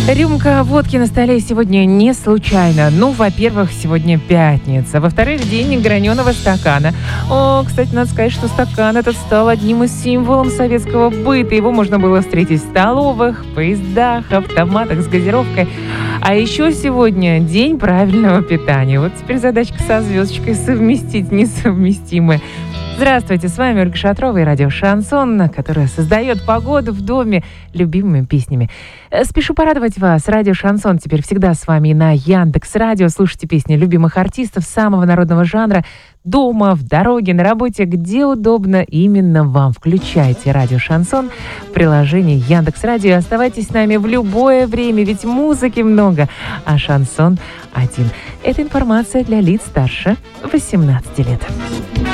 Рюмка водки на столе сегодня не случайно. Ну, во-первых, сегодня пятница. Во-вторых, день граненого стакана. О, кстати, надо сказать, что стакан этот стал одним из символов советского быта. Его можно было встретить в столовых, поездах, автоматах с газировкой. А еще сегодня день правильного питания. Вот теперь задачка со звездочкой совместить несовместимое. Здравствуйте, с вами Ольга Шатрова и радио «Шансон», которое создает погоду в доме любимыми песнями. Спешу порадовать вас. Радио «Шансон» теперь всегда с вами на Яндекс.Радио. Слушайте песни любимых артистов самого народного жанра дома, в дороге, на работе, где удобно именно вам. Включайте радио «Шансон» в приложении Яндекс.Радио. Оставайтесь с нами в любое время, ведь музыки много, а шансон один. Это информация для лиц старше 18 лет.